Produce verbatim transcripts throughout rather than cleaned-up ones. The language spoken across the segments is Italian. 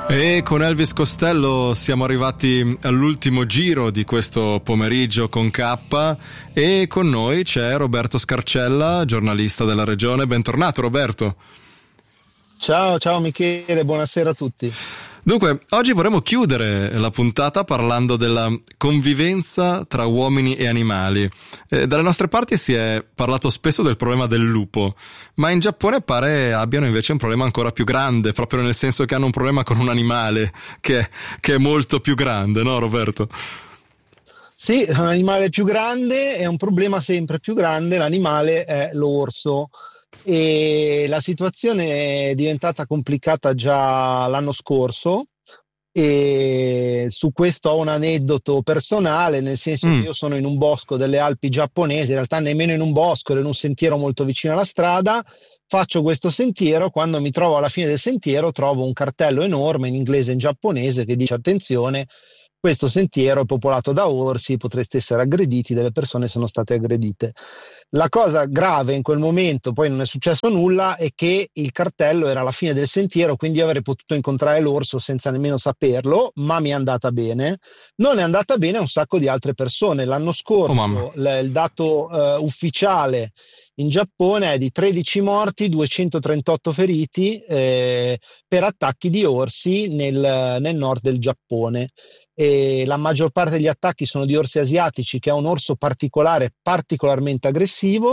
E con Elvis Costello siamo arrivati all'ultimo giro di questo pomeriggio con K, e con noi c'è Roberto Scarcella, giornalista della Regione. Bentornato Roberto. Ciao, ciao Michele, buonasera a tutti. Dunque, oggi vorremmo chiudere la puntata parlando della convivenza tra uomini e animali. Eh, dalle nostre parti si è parlato spesso del problema del lupo, ma in Giappone pare abbiano invece un problema ancora più grande, proprio nel senso che hanno un problema con un animale che, che è molto più grande, no Roberto? Sì, un animale più grande è un problema sempre più grande, l'animale è l'orso. E la situazione è diventata complicata già l'anno scorso, e su questo ho un aneddoto personale, nel senso mm. che io sono in un bosco delle Alpi giapponesi, in realtà nemmeno in un bosco, ero in un sentiero molto vicino alla strada. Faccio questo sentiero, quando mi trovo alla fine del sentiero trovo un cartello enorme in inglese e in giapponese che dice: attenzione, questo sentiero è popolato da orsi, potreste essere aggrediti, delle persone sono state aggredite. La cosa grave in quel momento, poi non è successo nulla, è che il cartello era alla fine del sentiero, quindi io avrei potuto incontrare l'orso senza nemmeno saperlo, ma mi è andata bene. Non è andata bene a un sacco di altre persone. L'anno scorso oh, l- il dato uh, ufficiale in Giappone è di tredici morti, duecentotrentotto feriti eh, per attacchi di orsi nel, nel nord del Giappone. E la maggior parte degli attacchi sono di orsi asiatici, che è un orso particolare, particolarmente aggressivo,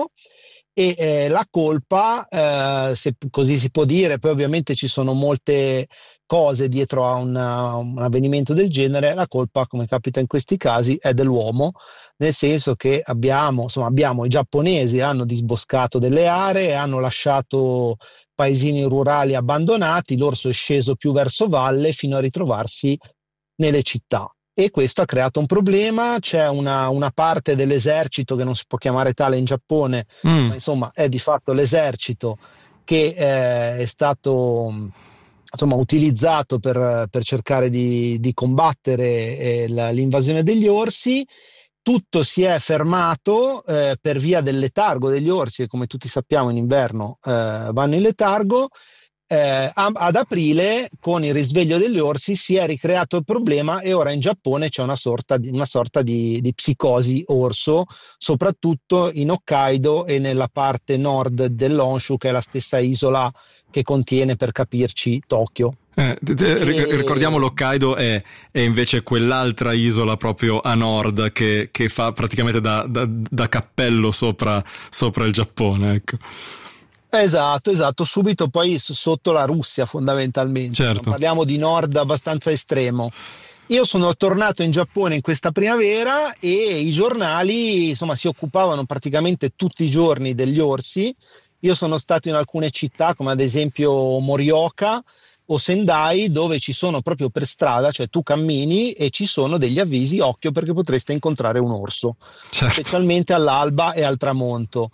e eh, la colpa, eh, se così si può dire, poi ovviamente ci sono molte cose dietro a una, un avvenimento del genere, la colpa, come capita in questi casi, è dell'uomo, nel senso che abbiamo, insomma, abbiamo i giapponesi hanno disboscato delle aree, hanno lasciato paesini rurali abbandonati, l'orso è sceso più verso valle fino a ritrovarsi nelle città, e questo ha creato un problema. C'è una, una parte dell'esercito, che non si può chiamare tale in Giappone, mm. ma insomma è di fatto l'esercito, che eh, è stato insomma utilizzato per, per cercare di, di combattere eh, la, l'invasione degli orsi. Tutto si è fermato eh, per via del letargo degli orsi, che come tutti sappiamo in inverno eh, vanno in letargo. Eh, ad aprile, con il risveglio degli orsi, si è ricreato il problema, e ora in Giappone c'è una sorta di, una sorta di, di psicosi orso, soprattutto in Hokkaido e nella parte nord dell'Honshu, che è la stessa isola che contiene, per capirci, Tokyo. Eh, e... Ricordiamo, l'Hokkaido è, è invece quell'altra isola proprio a nord che, che fa praticamente da, da, da cappello sopra, sopra il Giappone, ecco. Esatto, esatto, subito poi sotto la Russia fondamentalmente. Certo. Parliamo di nord abbastanza estremo. Io sono tornato in Giappone in questa primavera, e i giornali insomma si occupavano praticamente tutti i giorni degli orsi. Io sono stato in alcune città, come ad esempio Morioka o Sendai, dove ci sono proprio per strada, cioè tu cammini e ci sono degli avvisi: occhio perché potreste incontrare un orso, certo. specialmente all'alba e al tramonto.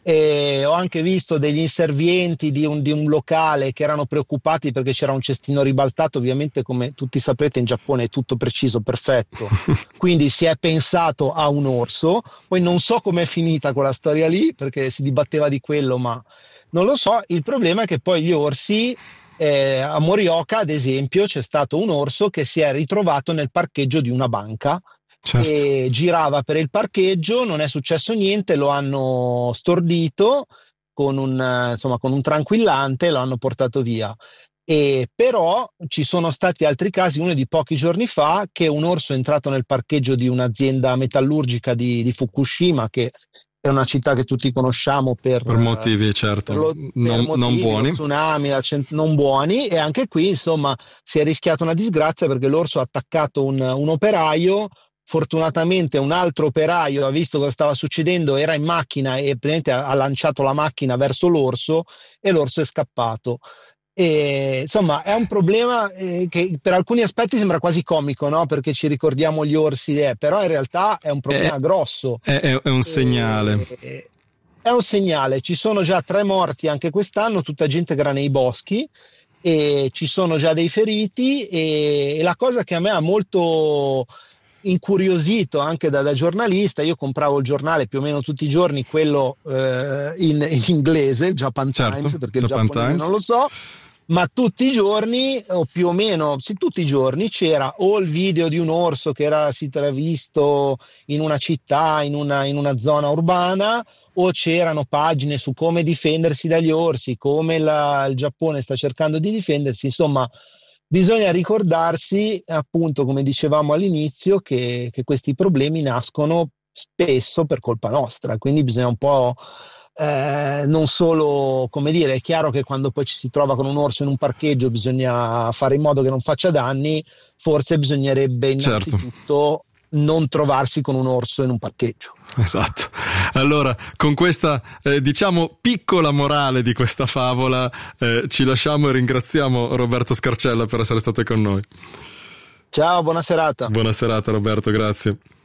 E ho anche visto degli inservienti di un, di un locale che erano preoccupati perché c'era un cestino ribaltato. Ovviamente, come tutti saprete, in Giappone è tutto preciso, perfetto, quindi si è pensato a un orso. Poi non so com'è finita quella storia lì, perché si dibatteva di quello, ma non lo so. Il problema è che poi gli orsi, eh, a Morioka ad esempio, c'è stato un orso che si è ritrovato nel parcheggio di una banca. Certo. E girava per il parcheggio, non è successo niente, lo hanno stordito con un, insomma, con un tranquillante, lo hanno portato via. E però ci sono stati altri casi, uno di pochi giorni fa, che un orso è entrato nel parcheggio di un'azienda metallurgica di, di Fukushima, che è una città che tutti conosciamo per, per motivi certo per lo, non, per motivi, non buoni, lo tsunami, non buoni, e anche qui insomma si è rischiata una disgrazia, perché l'orso ha attaccato un, un operaio. Fortunatamente un altro operaio ha visto cosa stava succedendo, era in macchina e praticamente ha lanciato la macchina verso l'orso, e l'orso è scappato. E, insomma, è un problema eh, che per alcuni aspetti sembra quasi comico, no? Perché ci ricordiamo gli orsi, eh, però in realtà è un problema è, grosso. È, è un segnale. E, è un segnale. Ci sono già tre morti anche quest'anno, tutta gente che era nei boschi, e ci sono già dei feriti. E, e la cosa che a me ha molto incuriosito anche da, da giornalista, io compravo il giornale più o meno tutti i giorni, quello eh, in, in inglese, il Japan certo, Times, perché Japan il giapponese Times. non lo so, ma tutti i giorni, o più o meno, sì, tutti i giorni c'era o il video di un orso che era si era visto in una città, in una, in una zona urbana, o c'erano pagine su come difendersi dagli orsi, come la- il Giappone sta cercando di difendersi. Insomma, bisogna ricordarsi, appunto, come dicevamo all'inizio, che, che questi problemi nascono spesso per colpa nostra, quindi bisogna un po'. Eh, non solo, come dire, è chiaro che quando poi ci si trova con un orso in un parcheggio bisogna fare in modo che non faccia danni, forse bisognerebbe Certo. innanzitutto non trovarsi con un orso in un parcheggio. Esatto. Allora, con questa eh, diciamo piccola morale di questa favola eh, ci lasciamo e ringraziamo Roberto Scarcella per essere stato con noi. Ciao, buona serata. Buona serata Roberto, grazie.